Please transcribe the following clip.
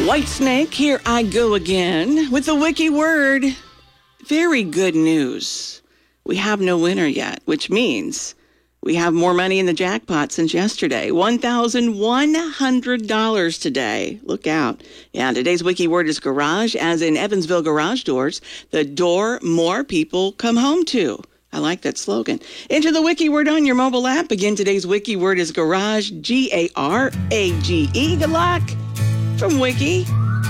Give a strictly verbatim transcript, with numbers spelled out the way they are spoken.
Whitesnake, here I go again with the wiki word. Very good news. We have no winner yet, which means we have more money in the jackpot since yesterday. one thousand one hundred dollars today. Look out. Yeah, today's wiki word is garage, as in Evansville Garage Doors, the door more people come home to. I like that slogan. Enter the wiki word on your mobile app. Again, today's wiki word is garage, G A R A G E. Good luck from Wiki.